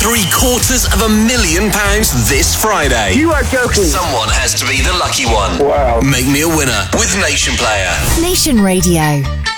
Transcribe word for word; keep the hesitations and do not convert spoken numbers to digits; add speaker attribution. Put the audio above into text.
Speaker 1: three quarters of a million pounds this Friday.
Speaker 2: You are joking.
Speaker 1: Someone has to be the lucky one.
Speaker 2: Wow.
Speaker 1: Make me a winner with Nation Player.
Speaker 3: Nation Radio.